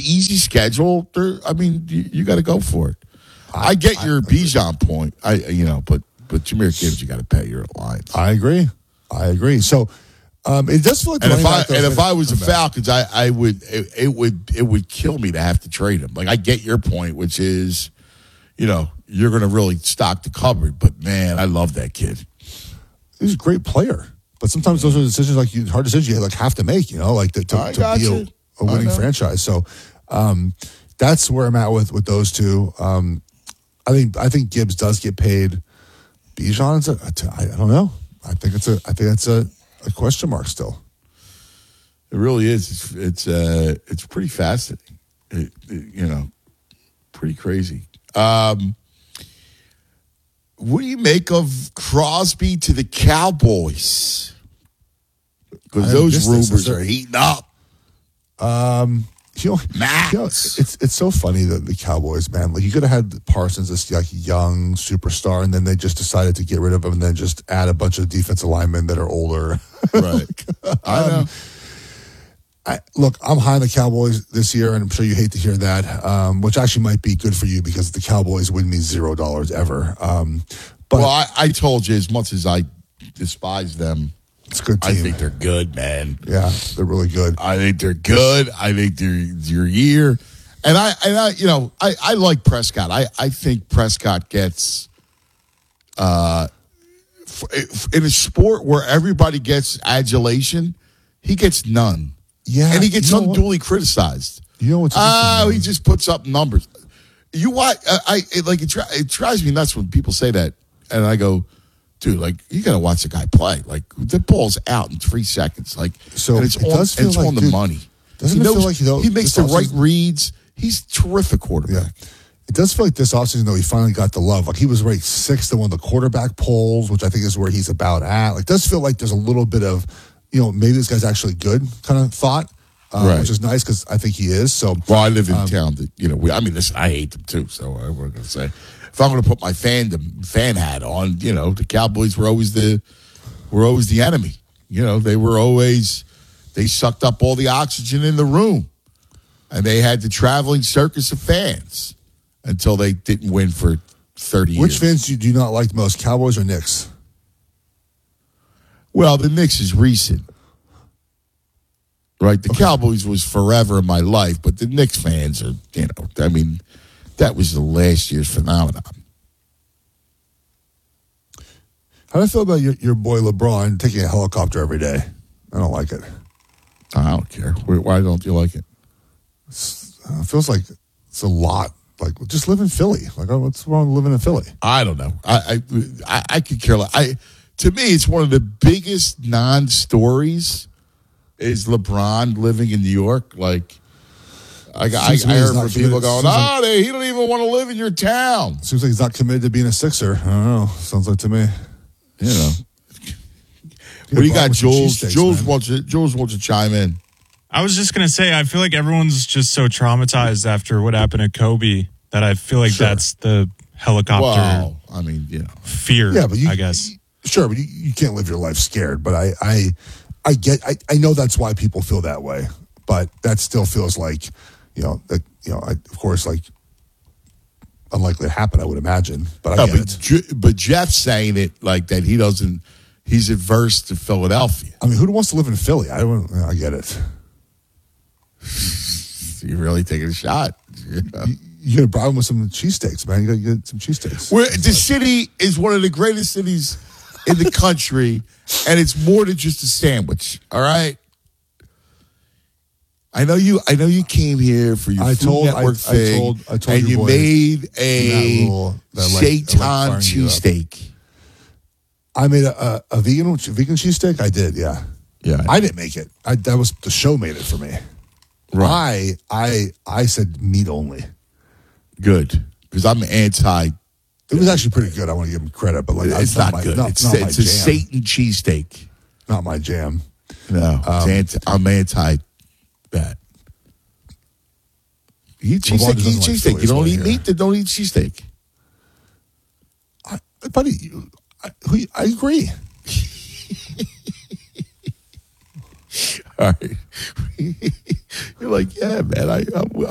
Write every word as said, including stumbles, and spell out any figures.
easy schedule, I mean, you, you got to go for it. I, I get your I, Bijan point, I you know, but but Jahmyr Gibbs, you got to pay your lines. I agree. I agree. So um, it does feel like. And if I and if I was the Falcons, I, I would it, it would it would kill me to have to trade him. Like I get your point, which is, you know, you're going to really stock the cupboard. But man, I love that kid. He's a great player. But sometimes those are decisions like you, hard decisions you like have to make. You know, like to, to, to be a, a winning franchise. So um, that's where I'm at with with those two. Um, I think I think Gibbs does get paid. Bijan's a, I don't know. I think it's a I think that's a, a question mark still. It really is. It's it's uh it's pretty fascinating. It, it, you know, pretty crazy. Um, what do you make of Crosby to the Cowboys? Because those rumors are heating up. Um. You know, Max. You know, it's it's so funny that the Cowboys, man, like you could have had Parsons, this like young superstar, and then they just decided to get rid of him and then just add a bunch of defensive linemen that are older. Right. I know. Um, I, look, I'm high on the Cowboys this year, and I'm sure you hate to hear that, um, which actually might be good for you because the Cowboys win me zero dollars ever. Um, but well, I, I told you, as much as I despise them, it's a good team. I think they're good, man. Yeah, they're really good. I think they're good. I think they're your year. And I, and I, you know, I, I like Prescott. I, I think Prescott gets, uh, in a sport where everybody gets adulation, he gets none. Yeah, and he gets you know unduly what? criticized. You know what's Oh, he just puts up numbers. You watch, I, I it, like it, it drives me nuts when people say that, and I go, dude, like you got to watch the guy play. Like the ball's out in three seconds. Like so, and it's it on, does feel it's like, on the dude, money. Doesn't he it knows, feel like though, he makes the right offseason, reads? He's a terrific quarterback. Yeah. It does feel like this offseason, though, he finally got the love. Like, he was ranked sixth in one of the quarterback polls, which I think is where he's about at. Like, it does feel like there's a little bit of, you know, maybe this guy's actually good kind of thought, um, right. which is nice because I think he is. So, well, I live in um, town that, you know, we, I mean, listen, I hate them too, so I we're going to say, if I'm going to put my fandom, fan hat on, you know, the Cowboys were always the, were always the enemy. You know, they were always, they sucked up all the oxygen in the room. And they had the traveling circus of fans until they didn't win for thirty Which years. Which fans do you do not like most, Cowboys or Knicks? Well, the Knicks is recent. Right? The okay. Cowboys was forever in my life, but the Knicks fans are, you know, I mean, that was the last year's phenomenon. How do I feel about your, your boy LeBron taking a helicopter every day? I don't like it. I don't care. Why don't you like it? Uh, it feels like it's a lot. Like, just live in Philly. Like, oh, what's wrong with living in Philly? I don't know. I I I, I could care less. I to me, it's one of the biggest non-stories is LeBron living in New York. Like, I I, I heard from people going, "Oh, like, they, he don't even want to live in your town." Seems like he's not committed to being a Sixer. I don't know. Sounds like to me. You know. What do you got, Jules? Jules wants to, Jules wants to chime in. I was just going to say, I feel like everyone's just so traumatized after what happened to Kobe that I feel like sure. that's the helicopter well, I mean, you know. fear, yeah, but you, I guess. Sure, but you, you can't live your life scared. But I I, I get, I, I know that's why people feel that way. But that still feels like, you know, that, you know, I, of course, like, unlikely to happen, I would imagine. But I no, get but, it. But Jeff's saying it like that he doesn't, he's adverse to Philadelphia. I mean, who wants to live in Philly? I don't, I get it. You're really taking a shot. You, know? you, you got a problem with some cheesesteaks, man. You got to get some cheesesteaks. Where the city is one of the greatest cities in the country, and it's more than just a sandwich. All right. I know you. I know you came here for your I Food told, Network I, thing, I told, I told and you made a seitan cheesesteak. I made a, a, a vegan vegan cheesesteak. I did, yeah. Yeah, I, I didn't make it. I, that was the show made it for me. Right. I I I said meat only. Good, because I'm anti. It was actually pretty good. I want to give him credit, but like it's not, not my, good. Not, it's not it's a jam. seitan cheesesteak. Not my jam. No, um, anti, I'm anti that. You eat cheesesteak. You eat cheesesteak. Like you don't eat here. meat. Then don't eat cheesesteak. I, buddy, you, I, I agree. All right. You're like, yeah, man, I, I'm,